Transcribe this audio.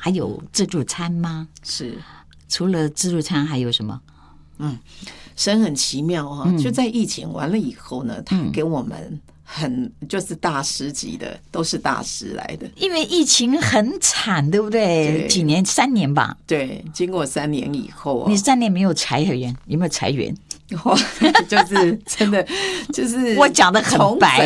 还有自助餐吗？ 是。 除了自助餐还有什么？ 神很奇妙哈，就在疫情完了以后呢，他给我们就是大师级的，都是大师来的。 因为疫情很惨，对不对？ 对， 几年？3年吧。 对，经过3年以后， 你3年没有裁员，有没有裁员？ 就是真的，就是我讲的很白。